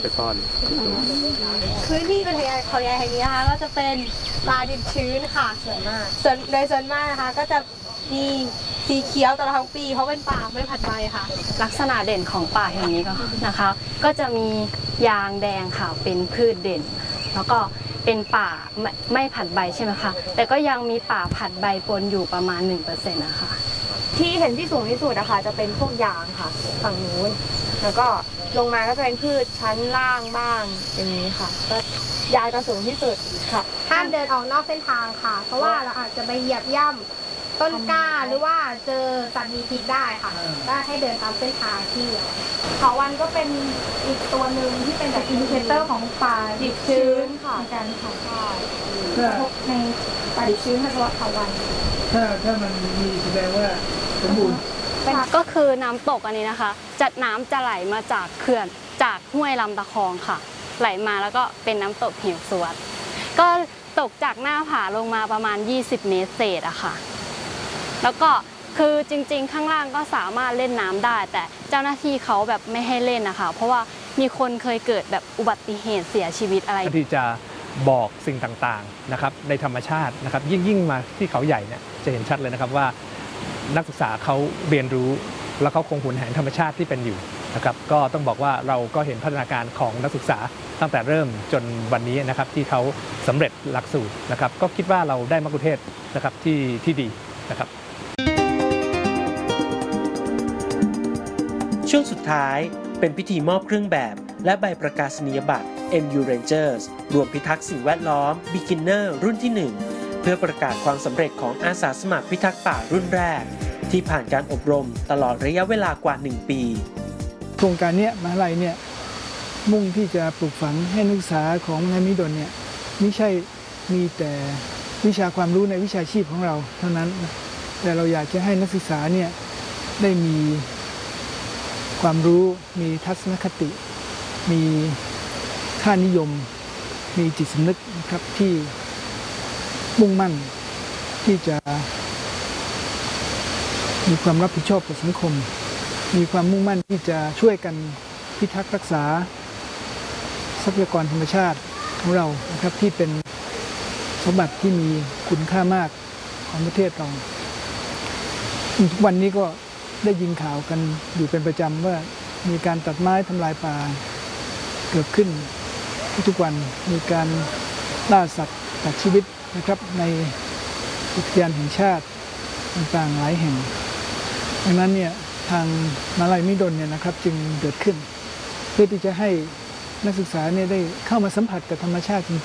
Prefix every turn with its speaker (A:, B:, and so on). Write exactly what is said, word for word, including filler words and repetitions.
A: ไปซ่อน
B: พื้นที่อุทยานเขาใหญ่แห่งนี้นะคะก็จะเป็นป่าดิบชื้นค่ะส่วนมากส่วนโดยส่วนมากนะคะก็จะมีสีเขียวตลอดทั้งปีเพราะเป็นป่าไม่ผัดใบค่ะ
C: ลักษณะเด่นของป่าแห่งนี้ก็นะคะก็จะมียางแดงค่ะเป็นพืชเด่นแล้วก็เป็นป่าไม่ไม่ผัดใบใช่ไหมคะแต่ก็ยังมีป่าผัดใบปนอยู่ประมาณ หนึ่งเปอร์เซ็นต์ นะคะ
B: ที่เห็นที่สูงที่สุดนะคะจะเป็นพวกยางค่ะฝั่งนู้นแล้วก็ลงมาก็จะเป็นพืชชั้นล่างบ้างอย่างนี้ค่ะก็ยางจะสูงที่สุดค่ะห้ามเดินออกนอกเส้นทางค่ะเพราะว่าเราอาจจะไปเหยียบย่ำต้นกล้าหรือว่าเจอสัตว์มีพิษได้ค่ะก็ให้เดินตามเส้นทางที่เขาวันก็เป็นอีกตัวหนึ่งที่เป็นแบบอินดิเคเตอร์ของป่าดิบชื้นค่ะการค่ะในป่าดิบชื้นเฉพาะเขาวัน
D: ถ้าถ้ามันมีแสดงว่าสมบูรณ์
C: ก็คือน้ำตกอันนี้นะคะจัดน้ำจะไหลมาจากเขื่อนจากห้วยลำตะคองค่ะไหลมาแล้วก็เป็นน้ำตกเหวสวดก็ตกจากหน้าผาลงมาประมาณยี่สิบเมตรเศษอะค่ะแล้วก็คือจริงๆข้างล่างก็สามารถเล่นน้ำได้แต่เจ้าหน้าที่เขาแบบไม่ให้เล่นนะคะเพราะว่ามีคนเคยเกิดแบบอุบัติเหตุเสียชีวิตอะไร
E: ที่จะบอกสิ่งต่างๆนะครับในธรรมชาตินะครับยิ่งยิ่งมาที่เขาใหญ่เนี่ยจะเห็นชัดเลยนะครับว่านักศึกษาเขาเรียนรู้แล้วเขาคงหวนแหนธรรมชาติที่เป็นอยู่นะครับก็ต้องบอกว่าเราก็เห็นพัฒนาการของนักศึกษาตั้งแต่เริ่มจนวันนี้นะครับที่เขาสำเร็จหลักสูตรนะครับก็คิดว่าเราได้มัคคุเทศก์นะครับที่ที่ดีนะครับ
F: ช่วงสุดท้ายเป็นพิธีมอบเครื่องแบบและใบประกาศนียบัตร เอ็ม ยู Rangers รวมพิทักษ์สิ่งแวดล้อม Beginner รุ่นที่ หนึ่ง เพื่อประกาศความสำเร็จของอาสาสมัครพิทักษ์ป่ารุ่นแรกที่ผ่านการอบรมตลอดระยะเวลากว่า หนึ่ง ปี
D: โครงการนี้มหาลัยเนี่ยมุ่งที่จะปลูกฝังให้นักศึกษาของมหาวิทยาลัยมหิดลเนี่ยไม่ใช่มีแต่วิชาความรู้ในวิชาชีพของเราเท่านั้นแต่เราอยากจะให้นักศึกษาเนี่ยได้มีความรู้มีทัศนคติมีค่านิยมมีจิตสำนึกนะครับที่มุ่งมั่นที่จะมีความรับผิดชอบต่อสังคมมีความมุ่งมั่นที่จะช่วยกันพิทักษ์รักษาทรัพยากรธรรมชาติของเรานะครับที่เป็นสมบัติที่มีคุณค่ามากของประเทศเราทุกวันนี้ก็ได้ยินข่าวกันอยู่เป็นประจำว่ามีการตัดไม้ทำลายป่าเกิดขึ้นทุกวันมีการล่าสัตว์ตัดชีวิตนะครับในอุทยานแห่งชาติต่างๆหลายแห่งดังนั้นเนี่ยทางมหาวิทยาลัยมหิดลเนี่ยนะครับจึงเกิดขึ้นเพื่อที่จะให้นักศึกษาเนี่ยได้เข้ามาสัมผัสกับธรรมชาติจ